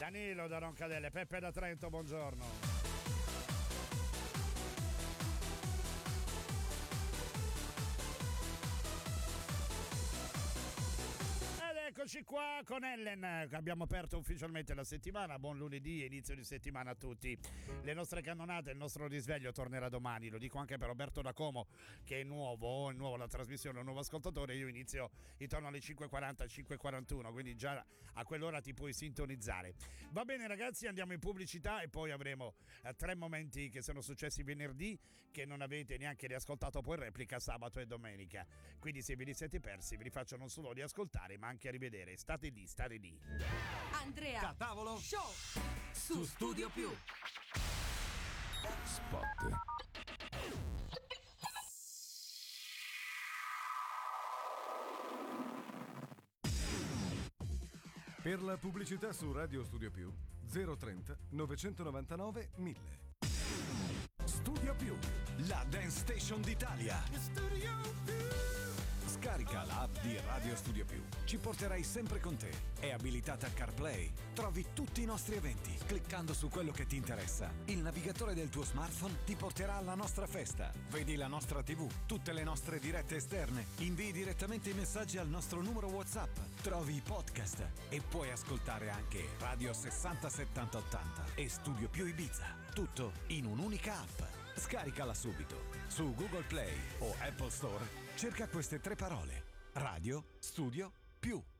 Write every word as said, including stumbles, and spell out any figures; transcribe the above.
Danilo da Roncadelle, Peppe da Trento, buongiorno. Eccoci qua con Ellen, abbiamo aperto ufficialmente la settimana. Buon lunedì e inizio di settimana a tutti. Le nostre cannonate, il nostro risveglio tornerà domani, lo dico anche per Roberto da Como che è nuovo, è nuovo la trasmissione, è un nuovo ascoltatore. Io inizio intorno alle cinque e quaranta, cinque e quarantuno, quindi già a quell'ora ti puoi sintonizzare. Va bene ragazzi, andiamo in pubblicità e poi avremo eh, tre momenti che sono successi venerdì che non avete neanche riascoltato poi replica sabato e domenica, quindi se ve li siete persi vi li faccio non solo riascoltare ma anche rivedere. State lì, state lì. Andrea Da tavolo Show su Studio Più. Spot. Per la pubblicità su Radio Studio Più zero trenta novecentonovantanove mille. Studio Più, la dance station d'Italia. Scarica l'app di Radio Studio Più. Ci porterai sempre con te. È abilitata a CarPlay. Trovi tutti i nostri eventi cliccando su quello che ti interessa. Il navigatore del tuo smartphone ti porterà alla nostra festa. Vedi la nostra tivù, tutte le nostre dirette esterne. Invii direttamente i messaggi al nostro numero WhatsApp. Trovi i podcast e puoi ascoltare anche Radio sessanta settanta ottanta e Studio Più Ibiza. Tutto in un'unica app. Scaricala subito. Su Google Play o Apple Store cerca queste tre parole: Radio Studio Più.